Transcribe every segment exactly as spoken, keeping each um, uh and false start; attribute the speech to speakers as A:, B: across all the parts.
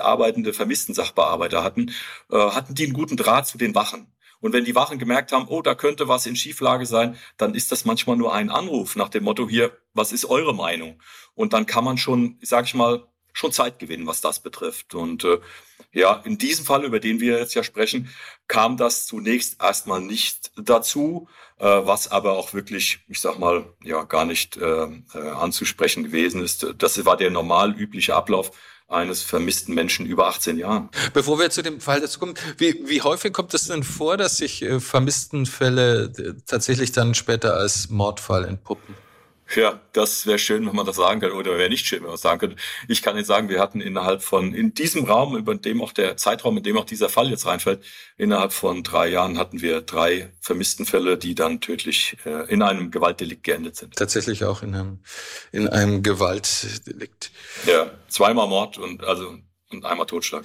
A: mitarbeitende Vermissten-Sachbearbeiter hatten, äh, hatten die einen guten Draht zu den Wachen. Und wenn die Wachen gemerkt haben, oh, da könnte was in Schieflage sein, dann ist das manchmal nur ein Anruf nach dem Motto, hier, was ist eure Meinung? Und dann kann man schon, sag ich mal, schon Zeit gewinnen, was das betrifft. Und äh, ja, in diesem Fall, über den wir jetzt ja sprechen, kam das zunächst erstmal nicht dazu, äh, was aber auch wirklich, ich sag mal, ja, gar nicht äh, äh, anzusprechen gewesen ist. Das war der normal übliche Ablauf eines vermissten Menschen über achtzehn Jahren.
B: Bevor wir zu dem Fall dazu kommen, wie, wie häufig kommt es denn vor, dass sich äh, Vermisstenfälle äh, tatsächlich dann später als Mordfall entpuppen?
A: Ja, das wäre schön, wenn man das sagen könnte, oder wäre nicht schön, wenn man das sagen könnte. Ich kann Ihnen sagen, wir hatten innerhalb von, in diesem Raum, über dem auch der Zeitraum, in dem auch dieser Fall jetzt reinfällt, innerhalb von drei Jahren hatten wir drei Vermisstenfälle, die dann tödlich äh, in einem Gewaltdelikt geendet sind.
B: Tatsächlich auch in einem, in einem Gewaltdelikt.
A: Ja, zweimal Mord und, also, und einmal Totschlag.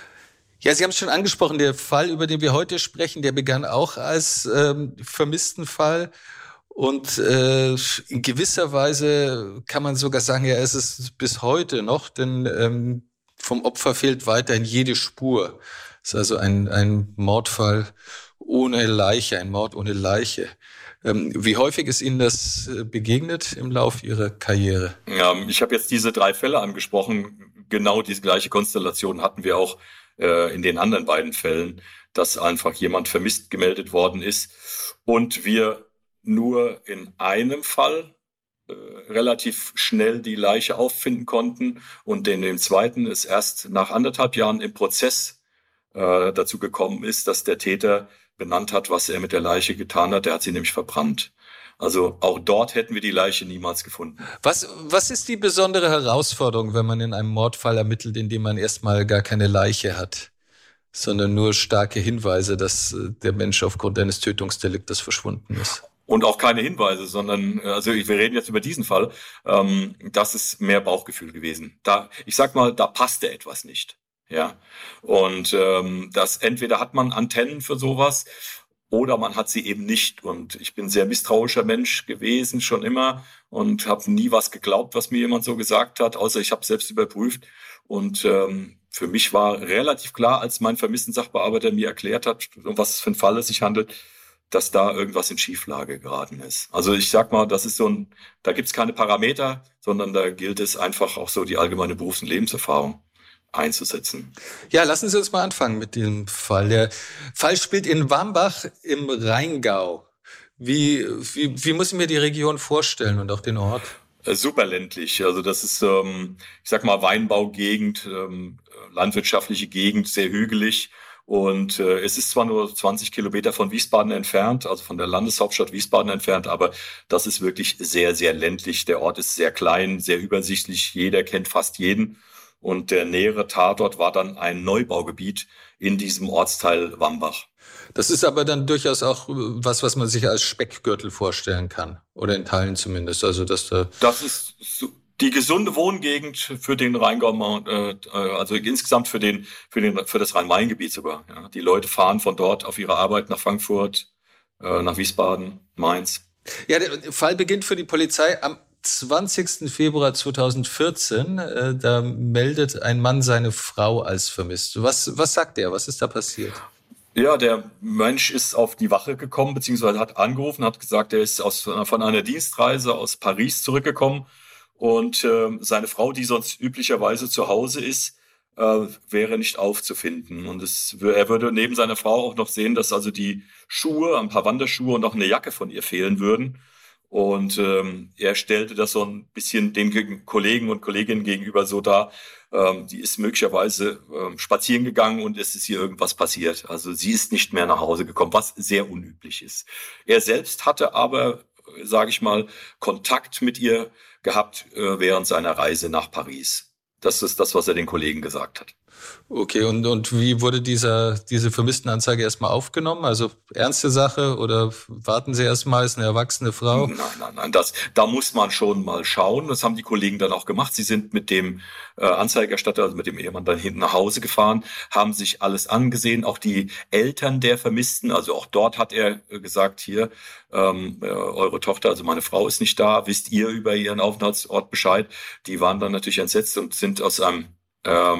B: Ja, Sie haben es schon angesprochen, der Fall, über den wir heute sprechen, der begann auch als ähm, Vermisstenfall. Und äh, in gewisser Weise kann man sogar sagen, ja, es ist bis heute noch, denn ähm, vom Opfer fehlt weiterhin jede Spur. Es ist also ein, ein Mordfall ohne Leiche, ein Mord ohne Leiche. Ähm, wie häufig ist Ihnen das begegnet im Lauf Ihrer Karriere?
A: Ja, ich habe jetzt diese drei Fälle angesprochen. Genau diese gleiche Konstellation hatten wir auch äh, in den anderen beiden Fällen, dass einfach jemand vermisst gemeldet worden ist und wir nur in einem Fall äh, relativ schnell die Leiche auffinden konnten und in dem zweiten es erst nach anderthalb Jahren im Prozess äh, dazu gekommen ist, dass der Täter benannt hat, was er mit der Leiche getan hat. Er hat sie nämlich verbrannt. Also auch dort hätten wir die Leiche niemals gefunden.
B: Was, was ist die besondere Herausforderung, wenn man in einem Mordfall ermittelt, in dem man erstmal gar keine Leiche hat, sondern nur starke Hinweise, dass der Mensch aufgrund eines Tötungsdeliktes verschwunden ist?
A: Und auch keine Hinweise, sondern, also wir reden jetzt über diesen Fall, ähm, das ist mehr Bauchgefühl gewesen. Da, ich sag mal, da passte etwas nicht. Ja. Und ähm, das entweder hat man Antennen für sowas oder man hat sie eben nicht. Und ich bin ein sehr misstrauischer Mensch gewesen, schon immer, und habe nie was geglaubt, was mir jemand so gesagt hat, außer ich habe es selbst überprüft. Und ähm, für mich war relativ klar, als mein Vermissten-Sachbearbeiter mir erklärt hat, um was für ein Fall es sich handelt, dass da irgendwas in Schieflage geraten ist. Also ich sag mal, das ist so ein, da gibt's keine Parameter, sondern da gilt es einfach auch so die allgemeine Berufs- und Lebenserfahrung einzusetzen.
B: Ja, lassen Sie uns mal anfangen mit dem Fall. Der Fall spielt in Wambach im Rheingau. Wie, wie, wie muss ich mir die Region vorstellen und auch den Ort?
A: Äh, super ländlich. Also das ist, ähm, ich sag mal, Weinbaugegend, ähm, landwirtschaftliche Gegend, sehr hügelig. Und äh, es ist zwar nur zwanzig Kilometer von Wiesbaden entfernt, also von der Landeshauptstadt Wiesbaden entfernt, aber das ist wirklich sehr, sehr ländlich. Der Ort ist sehr klein, sehr übersichtlich. Jeder kennt fast jeden. Und der nähere Tatort war dann ein Neubaugebiet in diesem Ortsteil Wambach.
B: Das ist aber dann durchaus auch was, was man sich als Speckgürtel vorstellen kann. Oder in Teilen zumindest. Also, dass da
A: das ist so die gesunde Wohngegend für den Rheingau, äh, also insgesamt für den, für den, für das Rhein-Main-Gebiet sogar. Ja. Die Leute fahren von dort auf ihre Arbeit nach Frankfurt, äh, nach Wiesbaden, Mainz.
B: Ja, der Fall beginnt für die Polizei am zwanzigsten Februar zweitausendvierzehn. Äh, da meldet ein Mann seine Frau als vermisst. Was, was sagt er? Was ist da passiert?
A: Ja, der Mensch ist auf die Wache gekommen, beziehungsweise hat angerufen, hat gesagt, er ist aus, von einer Dienstreise aus Paris zurückgekommen. Und äh, seine Frau, die sonst üblicherweise zu Hause ist, äh, wäre nicht aufzufinden. Und es, er würde neben seiner Frau auch noch sehen, dass also die Schuhe, ein paar Wanderschuhe und auch eine Jacke von ihr fehlen würden. Und ähm, er stellte das so ein bisschen den Kollegen und Kolleginnen gegenüber so dar, ähm, die ist möglicherweise ähm, spazieren gegangen und es ist hier irgendwas passiert. Also sie ist nicht mehr nach Hause gekommen, was sehr unüblich ist. Er selbst hatte aber, sage ich mal, Kontakt mit ihr gehabt äh, während seiner Reise nach Paris. Das ist das, was er den Kollegen gesagt hat.
B: Okay, und, und wie wurde dieser, diese Vermisstenanzeige erstmal aufgenommen? Also ernste Sache oder warten Sie erstmal, ist eine erwachsene Frau?
A: Nein, nein, nein, das, da muss man schon mal schauen. Das haben die Kollegen dann auch gemacht. Sie sind mit dem äh, Anzeigerstatter, also mit dem Ehemann dann hinten nach Hause gefahren, haben sich alles angesehen, auch die Eltern der Vermissten. Also auch dort hat er gesagt, hier, ähm, äh, eure Tochter, also meine Frau ist nicht da, wisst ihr über ihren Aufenthaltsort Bescheid? Die waren dann natürlich entsetzt und sind aus einem ähm,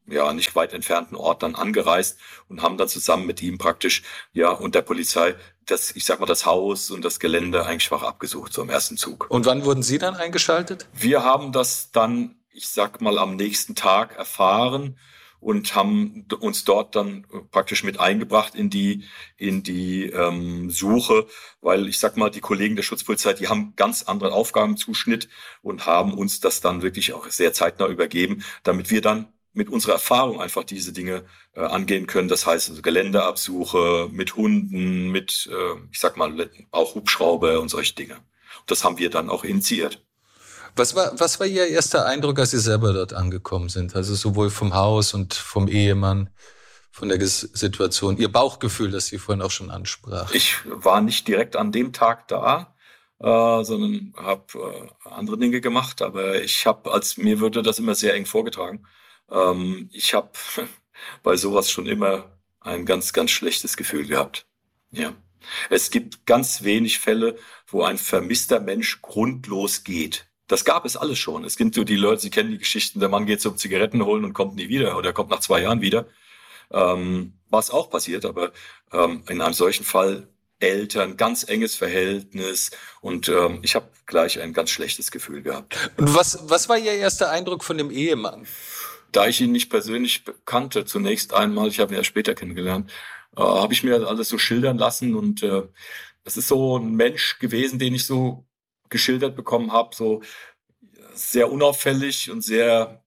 A: ja nicht weit entfernten Ort dann angereist und haben dann zusammen mit ihm praktisch ja und der Polizei das, ich sag mal, das Haus und das Gelände eigentlich schwach abgesucht, so im ersten Zug.
B: Und wann wurden Sie dann eingeschaltet?
A: Wir haben das dann, ich sag mal, am nächsten Tag erfahren und haben uns dort dann praktisch mit eingebracht in die in die ähm, Suche, weil ich sag mal, die Kollegen der Schutzpolizei, die haben ganz anderen Aufgabenzuschnitt und haben uns das dann wirklich auch sehr zeitnah übergeben, damit wir dann mit unserer Erfahrung einfach diese Dinge äh, angehen können. Das heißt also Geländeabsuche mit Hunden, mit, äh, ich sag mal, auch Hubschrauber und solche Dinge. Und das haben wir dann auch initiiert.
B: Was war, was war Ihr erster Eindruck, als Sie selber dort angekommen sind? Also sowohl vom Haus und vom Ehemann, von der Ges- Situation. Ihr Bauchgefühl, das Sie vorhin auch schon ansprachen.
A: Ich war nicht direkt an dem Tag da, äh, sondern habe äh, andere Dinge gemacht. Aber ich habe, als mir würde das immer sehr eng vorgetragen. Ähm, ich habe bei sowas schon immer ein ganz, ganz schlechtes Gefühl gehabt. Ja. Es gibt ganz wenig Fälle, wo ein vermisster Mensch grundlos geht. Das gab es alles schon. Es gibt so die Leute, Sie kennen die Geschichten, der Mann geht zum Zigaretten holen und kommt nie wieder oder kommt nach zwei Jahren wieder. Ähm, was auch passiert, aber ähm, in einem solchen Fall Eltern, ganz enges Verhältnis und ähm, ich habe gleich ein ganz schlechtes Gefühl gehabt.
B: Und was, was war Ihr erster Eindruck von dem Ehemann?
A: Da ich ihn nicht persönlich kannte, zunächst einmal, ich habe ihn ja später kennengelernt, äh, habe ich mir alles so schildern lassen und äh, es ist so ein Mensch gewesen, den ich so geschildert bekommen habe, so sehr unauffällig und sehr,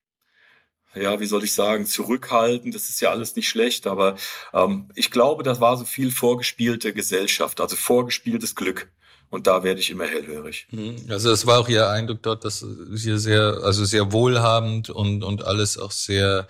A: ja, wie soll ich sagen, zurückhaltend. Das ist ja alles nicht schlecht, aber ähm, ich glaube, das war so viel vorgespielte Gesellschaft, also vorgespieltes Glück. Und da werde ich immer hellhörig.
B: Also das war auch Ihr Eindruck dort, dass Sie sehr, also sehr wohlhabend und, und alles auch sehr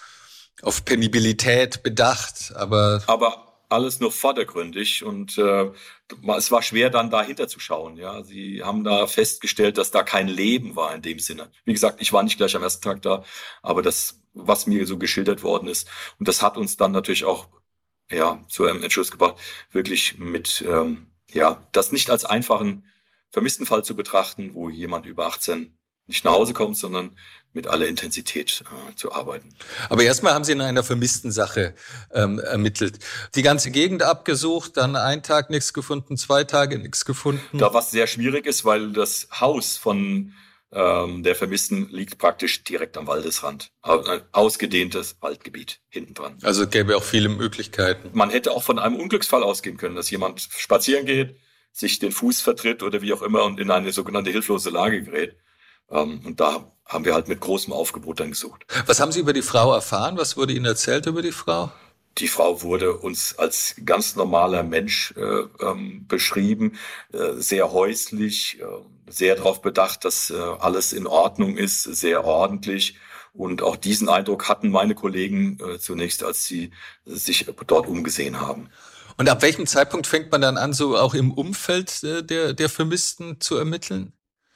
B: auf Penibilität bedacht, aber...
A: Aber alles nur vordergründig und äh, es war schwer dann dahinter zu schauen. Ja, sie haben da festgestellt, dass da kein Leben war in dem Sinne. Wie gesagt, ich war nicht gleich am ersten Tag da, aber das, was mir so geschildert worden ist, und das hat uns dann natürlich auch ja zu einem Entschluss gebracht, wirklich mit ähm, ja das nicht als einfachen vermissten Fall zu betrachten, wo jemand über achtzehn nicht nach Hause kommt, sondern mit aller Intensität äh, zu arbeiten.
B: Aber erstmal haben Sie in einer vermissten Sache ähm, ermittelt. Die ganze Gegend abgesucht, dann einen Tag nichts gefunden, zwei Tage nichts gefunden.
A: Da was sehr schwierig ist, weil das Haus von ähm, der Vermissten liegt praktisch direkt am Waldesrand. Ein ausgedehntes Waldgebiet hinten dran.
B: Also gäbe auch viele Möglichkeiten.
A: Man hätte auch von einem Unglücksfall ausgehen können, dass jemand spazieren geht, sich den Fuß vertritt oder wie auch immer und in eine sogenannte hilflose Lage gerät. Um, und da haben wir halt mit großem Aufgebot dann gesucht.
B: Was haben Sie über die Frau erfahren? Was wurde Ihnen erzählt über die Frau?
A: Die Frau wurde uns als ganz normaler Mensch äh, ähm, beschrieben, äh, sehr häuslich, äh, sehr darauf bedacht, dass äh, alles in Ordnung ist, sehr ordentlich. Und auch diesen Eindruck hatten meine Kollegen äh, zunächst, als sie äh, sich dort umgesehen haben.
B: Und ab welchem Zeitpunkt fängt man dann an, so auch im Umfeld äh, der, der Vermissten zu ermitteln?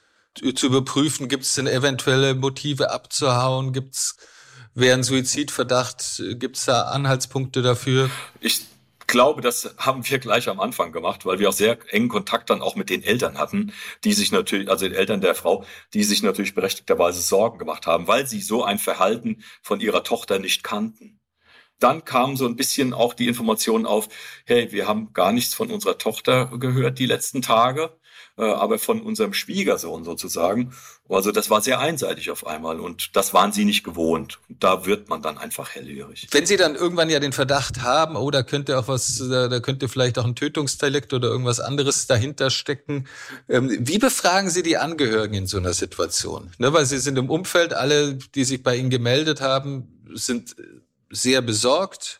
B: Zu überprüfen, gibt es denn eventuelle Motive abzuhauen, gibt es, wäre ein Suizidverdacht, gibt es da Anhaltspunkte dafür?
A: Ich glaube, das haben wir gleich am Anfang gemacht, weil wir auch sehr engen Kontakt dann auch mit den Eltern hatten, die sich natürlich, also den Eltern der Frau, die sich natürlich berechtigterweise Sorgen gemacht haben, weil sie so ein Verhalten von ihrer Tochter nicht kannten. Dann kam so ein bisschen auch die Information auf, hey, wir haben gar nichts von unserer Tochter gehört die letzten Tage, aber von unserem Schwiegersohn sozusagen. Also das war sehr einseitig auf einmal und das waren sie nicht gewohnt. Und da wird man dann einfach hellhörig.
B: Wenn Sie dann irgendwann ja den Verdacht haben, oh, da könnte auch was, da könnte vielleicht auch ein Tötungsdelikt oder irgendwas anderes dahinter stecken. Wie befragen Sie die Angehörigen in so einer Situation? Ne, weil Sie sind im Umfeld, alle, die sich bei Ihnen gemeldet haben, sind sehr besorgt.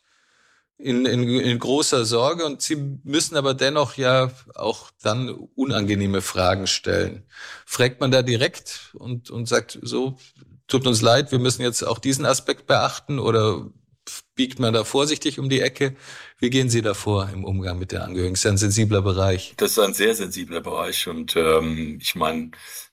B: In, in, in großer Sorge und sie müssen aber dennoch ja auch dann unangenehme Fragen stellen. Fragt man da direkt und, und sagt, so, tut uns leid, wir müssen jetzt auch diesen Aspekt beachten oder biegt man da vorsichtig um die Ecke? Wie gehen Sie da vor im Umgang mit der Angehörigen? Das ist ja ein sensibler Bereich.
A: Das ist ein sehr sensibler Bereich und ähm, ich meine,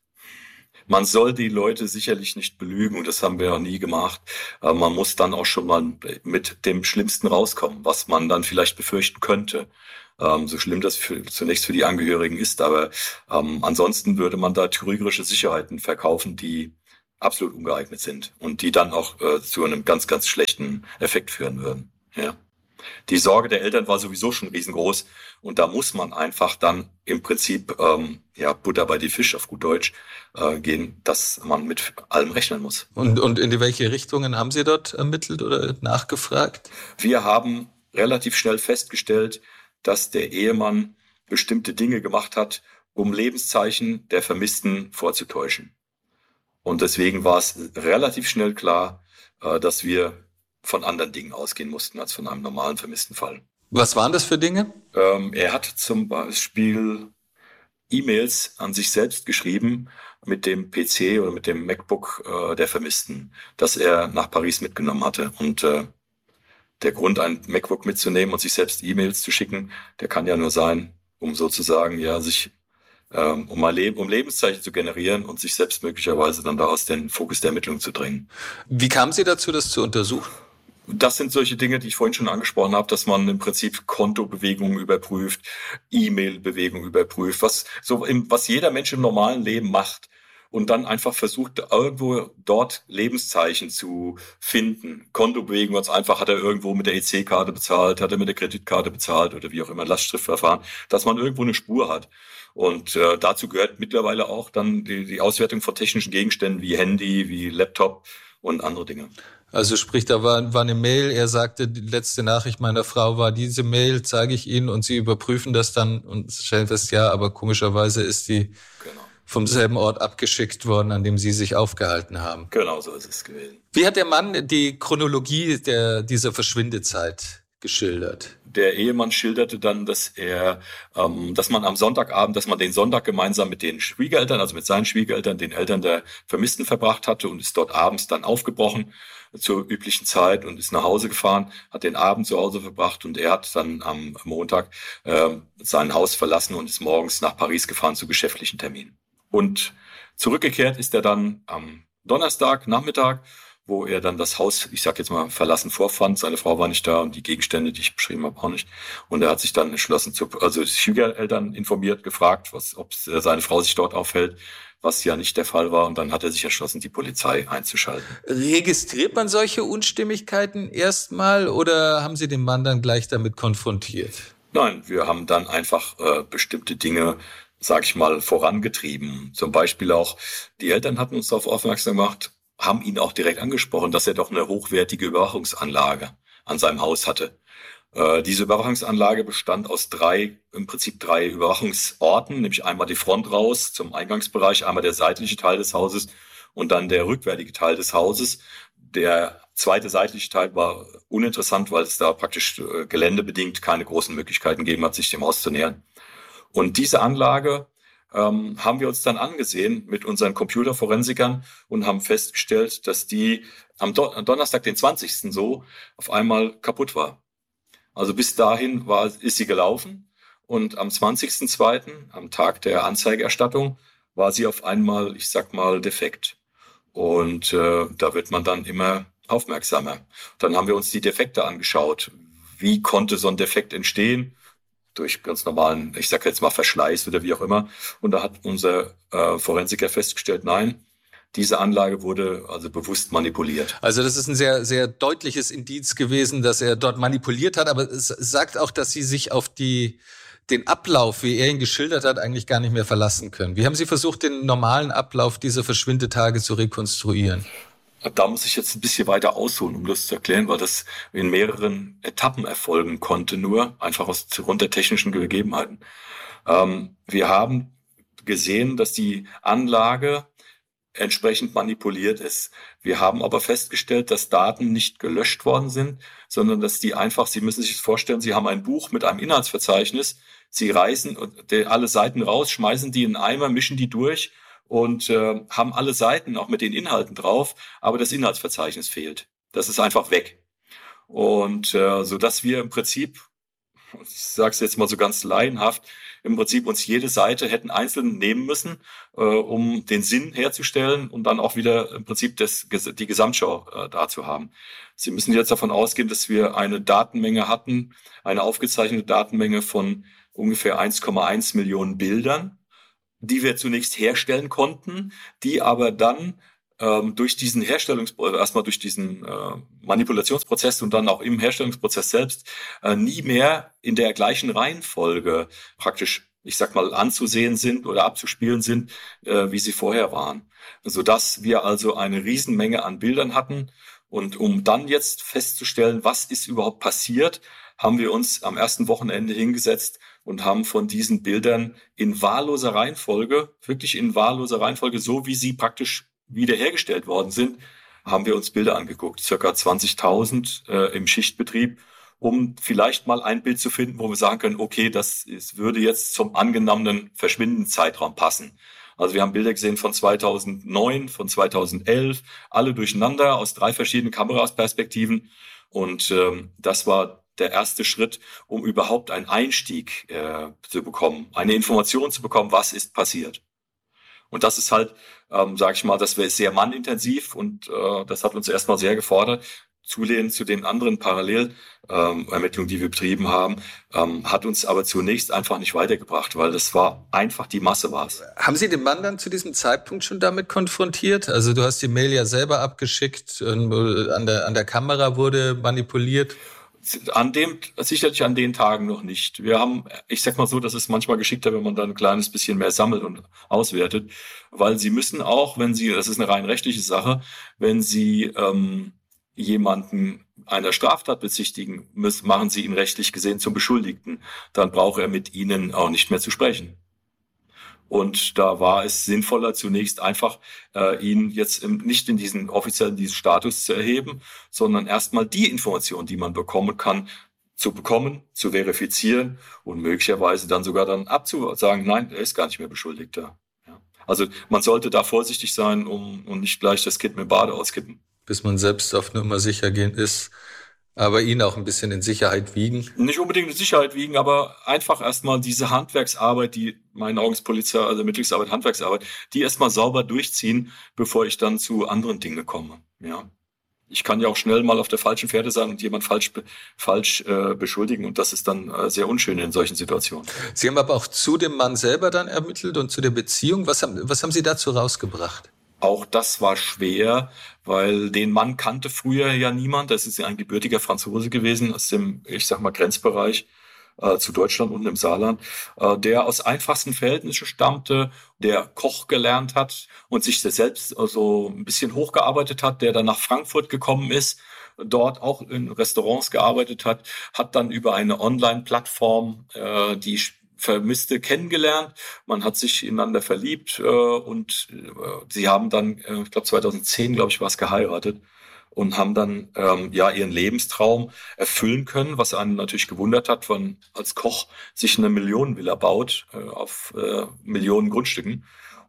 A: man soll die Leute sicherlich nicht belügen und das haben wir auch nie gemacht. Aber man muss dann auch schon mal mit dem Schlimmsten rauskommen, was man dann vielleicht befürchten könnte. Ähm, so schlimm das für, zunächst für die Angehörigen ist, aber ähm, ansonsten würde man da trügerische Sicherheiten verkaufen, die absolut ungeeignet sind und die dann auch äh, zu einem ganz, ganz schlechten Effekt führen würden. Ja. Die Sorge der Eltern war sowieso schon riesengroß und da muss man einfach dann im Prinzip ähm, ja Butter bei die Fisch auf gut Deutsch äh, gehen, dass man mit allem rechnen muss.
B: Und, und in welche Richtungen haben Sie dort ermittelt oder nachgefragt?
A: Wir haben relativ schnell festgestellt, dass der Ehemann bestimmte Dinge gemacht hat, um Lebenszeichen der Vermissten vorzutäuschen. Und deswegen war es relativ schnell klar, äh, dass wir von anderen Dingen ausgehen mussten als von einem normalen vermissten Fall.
B: Was waren das für Dinge?
A: Ähm, er hat zum Beispiel E-Mails an sich selbst geschrieben mit dem P C oder mit dem MacBook äh, der Vermissten, das er nach Paris mitgenommen hatte. Und äh, der Grund, ein MacBook mitzunehmen und sich selbst E-Mails zu schicken, der kann ja nur sein, um sozusagen ja sich ähm, um mal Leben, um Lebenszeichen zu generieren und sich selbst möglicherweise dann da aus den Fokus der Ermittlung zu drängen.
B: Wie kamen Sie dazu, das zu untersuchen?
A: Das sind solche Dinge, die ich vorhin schon angesprochen habe, dass man im Prinzip Kontobewegungen überprüft, E-Mail-Bewegungen überprüft, was so im, was jeder Mensch im normalen Leben macht und dann einfach versucht, irgendwo dort Lebenszeichen zu finden. Kontobewegungen, ganz einfach, hat er irgendwo mit der E C-Karte bezahlt, hat er mit der Kreditkarte bezahlt oder wie auch immer, Lastschriftverfahren, dass man irgendwo eine Spur hat. Und äh, dazu gehört mittlerweile auch dann die, die Auswertung von technischen Gegenständen wie Handy, wie Laptop und andere Dinge.
B: Also sprich, da war, war eine Mail, er sagte, die letzte Nachricht meiner Frau war diese Mail, zeige ich Ihnen und Sie überprüfen das dann und stellen fest, ja, aber komischerweise ist die genau vom selben Ort abgeschickt worden, an dem Sie sich aufgehalten haben.
A: Genau so ist es gewesen.
B: Wie hat der Mann die Chronologie der dieser Verschwindezeit geschildert?
A: Der Ehemann schilderte dann, dass er, ähm, dass man am Sonntagabend, dass man den Sonntag gemeinsam mit den Schwiegereltern, also mit seinen Schwiegereltern, den Eltern der Vermissten verbracht hatte und ist dort abends dann aufgebrochen zur üblichen Zeit und ist nach Hause gefahren, hat den Abend zu Hause verbracht und er hat dann am Montag äh, sein Haus verlassen und ist morgens nach Paris gefahren zu geschäftlichen Terminen. Und zurückgekehrt ist er dann am Donnerstag Nachmittag, wo er dann das Haus, ich sag jetzt mal, verlassen vorfand. Seine Frau war nicht da und die Gegenstände, die ich beschrieben habe, auch nicht. Und er hat sich dann entschlossen, zu, also die Schwiegereltern informiert, gefragt, was, ob seine Frau sich dort aufhält, was ja nicht der Fall war. Und dann hat er sich entschlossen, die Polizei einzuschalten.
B: Registriert man solche Unstimmigkeiten erstmal oder haben Sie den Mann dann gleich damit konfrontiert?
A: Nein, wir haben dann einfach äh, bestimmte Dinge, sag ich mal, vorangetrieben. Zum Beispiel auch, die Eltern hatten uns darauf aufmerksam gemacht, haben ihn auch direkt angesprochen, dass er doch eine hochwertige Überwachungsanlage an seinem Haus hatte. Äh, diese Überwachungsanlage bestand aus drei, im Prinzip drei Überwachungsorten, nämlich einmal die Front raus zum Eingangsbereich, einmal der seitliche Teil des Hauses und dann der rückwärtige Teil des Hauses. Der zweite seitliche Teil war uninteressant, weil es da praktisch äh, geländebedingt keine großen Möglichkeiten gegeben hat, sich dem Haus zu nähern. Und diese Anlage ähm, haben wir uns dann angesehen mit unseren Computerforensikern und haben festgestellt, dass die am, Do- am Donnerstag, den zwanzigsten so, auf einmal kaputt war. Also bis dahin war, ist sie gelaufen und am zwanzigsten zweiten, am Tag der Anzeigerstattung, war sie auf einmal, ich sag mal, defekt. Und äh, da wird man dann immer aufmerksamer. Dann haben wir uns die Defekte angeschaut. Wie konnte so ein Defekt entstehen? Durch ganz normalen, ich sage jetzt mal Verschleiß oder wie auch immer. Und da hat unser äh, Forensiker festgestellt, nein, diese Anlage wurde also bewusst manipuliert.
B: Also das ist ein sehr, sehr deutliches Indiz gewesen, dass er dort manipuliert hat. Aber es sagt auch, dass Sie sich auf die, den Ablauf, wie er ihn geschildert hat, eigentlich gar nicht mehr verlassen können. Wie haben Sie versucht, den normalen Ablauf dieser Verschwindetage zu rekonstruieren?
A: Da muss ich jetzt ein bisschen weiter ausholen, um das zu erklären, weil das in mehreren Etappen erfolgen konnte, nur einfach aus Grund der technischen Gegebenheiten. Ähm, wir haben gesehen, dass die Anlage entsprechend manipuliert ist. Wir haben aber festgestellt, dass Daten nicht gelöscht worden sind, sondern dass die einfach, Sie müssen sich das vorstellen, Sie haben ein Buch mit einem Inhaltsverzeichnis, Sie reißen alle Seiten raus, schmeißen die in einen Eimer, mischen die durch und äh, haben alle Seiten auch mit den Inhalten drauf, aber das Inhaltsverzeichnis fehlt. Das ist einfach weg. Und äh, so dass wir im Prinzip, ich sage es jetzt mal so ganz laienhaft, im Prinzip uns jede Seite hätten einzeln nehmen müssen, äh, um den Sinn herzustellen und dann auch wieder im Prinzip das, die Gesamtschau äh, dazu haben. Sie müssen jetzt davon ausgehen, dass wir eine Datenmenge hatten, eine aufgezeichnete Datenmenge von ungefähr eins Komma eins Millionen Bildern, die wir zunächst herstellen konnten, die aber dann ähm, durch diesen Herstellungs erstmal durch diesen äh, Manipulationsprozess und dann auch im Herstellungsprozess selbst äh, nie mehr in der gleichen Reihenfolge praktisch, ich sag mal, anzusehen sind oder abzuspielen sind, äh, wie sie vorher waren. Sodass wir also eine Riesenmenge an Bildern hatten. Und um dann jetzt festzustellen, was ist überhaupt passiert, haben wir uns am ersten Wochenende hingesetzt und haben von diesen Bildern in wahlloser Reihenfolge, wirklich in wahlloser Reihenfolge, so wie sie praktisch wiederhergestellt worden sind, haben wir uns Bilder angeguckt, circa zwanzigtausend äh, im Schichtbetrieb, um vielleicht mal ein Bild zu finden, wo wir sagen können, okay, das ist, würde jetzt zum angenommenen Verschwindenzeitraum passen. Also wir haben Bilder gesehen von zweitausendneun, von zweitausendelf, alle durcheinander aus drei verschiedenen Kamerasperspektiven. Und ähm, das war der erste Schritt, um überhaupt einen Einstieg äh, zu bekommen, eine Information zu bekommen, was ist passiert. Und das ist halt, ähm, sage ich mal, das wäre sehr mannintensiv und äh, das hat uns erstmal sehr gefordert. Zulehnen zu den anderen Parallelermittlungen, ähm, die wir betrieben haben, ähm, hat uns aber zunächst einfach nicht weitergebracht, weil das war einfach die Masse war's.
B: Haben Sie den Mann dann zu diesem Zeitpunkt schon damit konfrontiert? Also du hast die Mail ja selber abgeschickt, und an der, an der Kamera wurde manipuliert.
A: An dem, sicherlich an den Tagen noch nicht. Wir haben, ich sag mal so, das ist manchmal geschickter, wenn man dann ein kleines bisschen mehr sammelt und auswertet, weil Sie müssen auch, wenn Sie, das ist eine rein rechtliche Sache, wenn Sie ähm, jemanden einer Straftat bezichtigen müssen, machen Sie ihn rechtlich gesehen zum Beschuldigten. Dann braucht er mit Ihnen auch nicht mehr zu sprechen. Und da war es sinnvoller, zunächst einfach äh, ihn jetzt im, nicht in diesen offiziellen diesen Status zu erheben, sondern erstmal die Information, die man bekommen kann, zu bekommen, zu verifizieren und möglicherweise dann sogar dann abzusagen, nein, er ist gar nicht mehr Beschuldigter. Ja. Also man sollte da vorsichtig sein, um, um nicht gleich das Kind mit dem Bade auskippen.
B: Bis man selbst auf Nummer sicher gehen ist, aber ihn auch ein bisschen in Sicherheit wiegen.
A: Nicht unbedingt in Sicherheit wiegen, aber einfach erstmal diese Handwerksarbeit, die meinen Augen ist Polizei, also Ermittlungsarbeit, Handwerksarbeit, die erstmal sauber durchziehen, bevor ich dann zu anderen Dingen komme. Ja. Ich kann ja auch schnell mal auf der falschen Fährte sein und jemand falsch, falsch äh, beschuldigen und das ist dann äh, sehr unschön in solchen Situationen.
B: Sie haben aber auch zu dem Mann selber dann ermittelt und zu der Beziehung. Was haben, was haben Sie dazu rausgebracht?
A: Auch das war schwer, weil den Mann kannte früher ja niemand. Das ist ja ein gebürtiger Franzose gewesen aus dem, ich sag mal, Grenzbereich äh, zu Deutschland und im Saarland, äh, der aus einfachsten Verhältnissen stammte, der Koch gelernt hat und sich selbst so also ein bisschen hochgearbeitet hat, der dann nach Frankfurt gekommen ist, dort auch in Restaurants gearbeitet hat, hat dann über eine Online-Plattform äh, die Vermisste kennengelernt, man hat sich ineinander verliebt äh, und äh, sie haben dann, äh, ich glaube zweitausendzehn, glaube ich, war es geheiratet und haben dann ähm, ja ihren Lebenstraum erfüllen können, was einen natürlich gewundert hat, wenn als Koch sich eine Millionenvilla baut äh, auf äh, Millionen Grundstücken.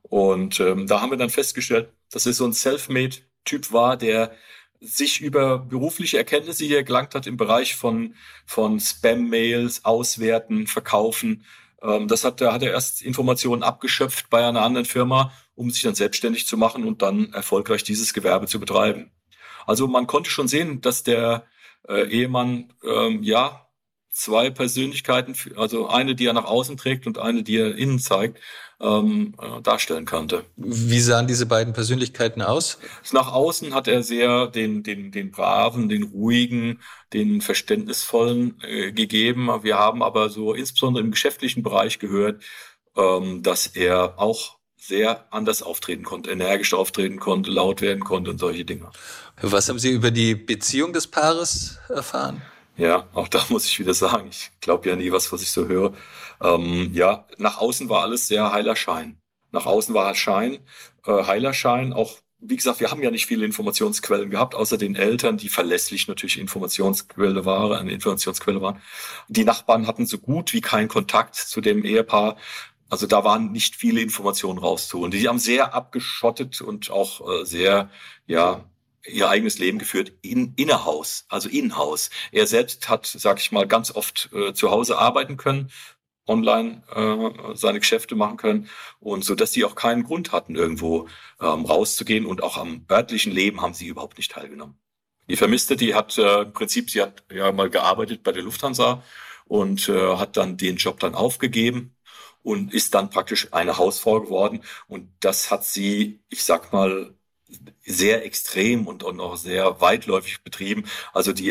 A: Und ähm, da haben wir dann festgestellt, dass er so ein Selfmade-Typ war, der sich über berufliche Erkenntnisse hier gelangt hat im Bereich von, von Spam-Mails, Auswerten, Verkaufen. Ähm, das hat, da hat er erst Informationen abgeschöpft bei einer anderen Firma, um sich dann selbstständig zu machen und dann erfolgreich dieses Gewerbe zu betreiben. Also man konnte schon sehen, dass der äh, Ehemann, ähm, ja, zwei Persönlichkeiten, also eine, die er nach außen trägt und eine, die er innen zeigt, ähm, äh, darstellen konnte.
B: Wie sahen diese beiden Persönlichkeiten aus?
A: Nach außen hat er sehr den, den, den braven, den ruhigen, den verständnisvollen äh, gegeben. Wir haben aber so insbesondere im geschäftlichen Bereich gehört, ähm, dass er auch sehr anders auftreten konnte, energisch auftreten konnte, laut werden konnte und solche Dinge.
B: Was haben Sie über die Beziehung des Paares erfahren?
A: Ja, auch da muss ich wieder sagen, ich glaube ja nie was, was ich so höre. Ähm, ja, nach außen war alles sehr heiler Schein. Nach außen war Schein, äh, heiler Schein. Auch, wie gesagt, wir haben ja nicht viele Informationsquellen gehabt, außer den Eltern, die verlässlich natürlich Informationsquelle waren, eine Informationsquelle waren. Die Nachbarn hatten so gut wie keinen Kontakt zu dem Ehepaar. Also da waren nicht viele Informationen rauszuholen. Die haben sehr abgeschottet und auch äh, sehr, ja, ihr eigenes Leben geführt in innerhaus, also in-house. Er selbst hat, sag ich mal, ganz oft äh, zu Hause arbeiten können, online äh, seine Geschäfte machen können und so, dass sie auch keinen Grund hatten, irgendwo ähm, rauszugehen und auch am örtlichen Leben haben sie überhaupt nicht teilgenommen. Die Vermisste, die hat äh, im Prinzip, sie hat ja mal gearbeitet bei der Lufthansa und äh, hat dann den Job dann aufgegeben und ist dann praktisch eine Hausfrau geworden und das hat sie, ich sag mal, sehr extrem und, und auch sehr weitläufig betrieben. Also die